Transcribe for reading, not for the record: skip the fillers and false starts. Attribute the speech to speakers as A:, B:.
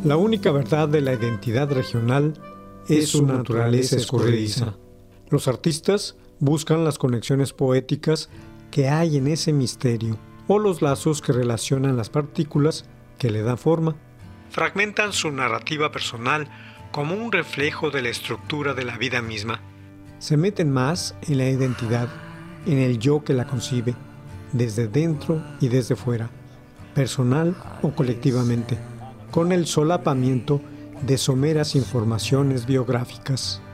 A: La única verdad de la identidad regional es su naturaleza escurridiza. Los artistas buscan las conexiones poéticas que hay en ese misterio o los lazos que relacionan las partículas que le dan forma. Fragmentan su narrativa personal como un reflejo de la estructura de la vida misma. Se meten más en la identidad, en el yo que la concibe, desde dentro y desde fuera, personal o colectivamente, con el solapamiento de someras informaciones biográficas.